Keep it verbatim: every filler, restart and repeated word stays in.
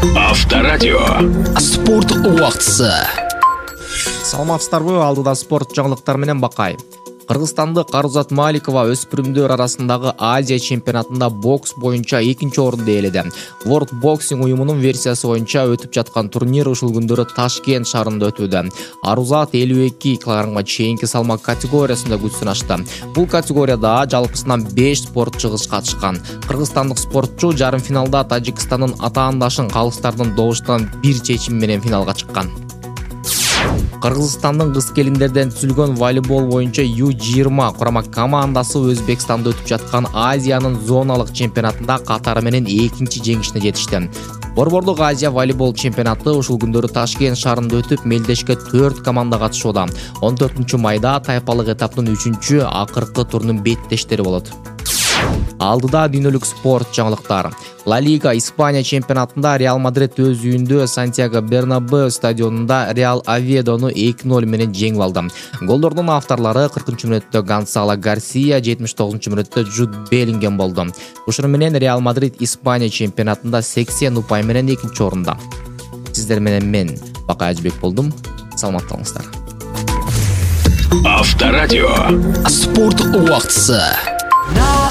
Авторадио. Спорт убактысы. Саламатсыздарбы, алдыда спорт жаңылыктары менен Бакай. Кыргызстандык Арузат Маликова өспүрүмдөр арасындагы Азия чемпионатында бокс боюнча экинчи орунду ээледи. World Boxing уюмунун версиясы боюнча өтүп жаткан турнир ушул күндөрү Ташкент шаарында өтүүдө. Арузат элүү эки килограммга чейинки салмак категориясында күч сынашты. Бул категорияда жалпысынан беш спортчу катышкан. Кыргызстандык спортчу жарым финалда Тажикстандын атаандашын калыстардын добуштан бир чечим менен финалга чыккан. Кыргызстандын кыз келиндерден түзүлгөн волейбол боюнча ю жыйырма курама командасы Өзбекстанда өтүп жаткан Азиянын зоналык чемпионатында катары менен экинчи жеңишине жетишти. Борбордук Азия волейбол чемпионаты ушул күндөрү Ташкент шаарында өтүп, мелдешке төрт команда катышууда. он төртүнчү майда тайпалык этаптын үчүнчү акыркы турунун беттештери болот. Алдыда дүйнөлүк спорт жаңылыктар. Ла Лига Испания чемпионатында Реал Мадрид өз үйүндө Сантьяго Бернабеу стадионунда Реал Овьедону эки ноль менен жеңип алды. Голдордун авторлору кыркынчы мүнөттө Гонсало Гарсия, жетимиш тогузунчу мүнөттө Джуд Беллингем болду. Ушуну менен Реал Мадрид Испания чемпионатында сексен упай менен экинчи орунда. Сиздер менен мен Бакай Ажыбек болдум. Саламатта болуңуздар. Авторадио. Спорт убактысы.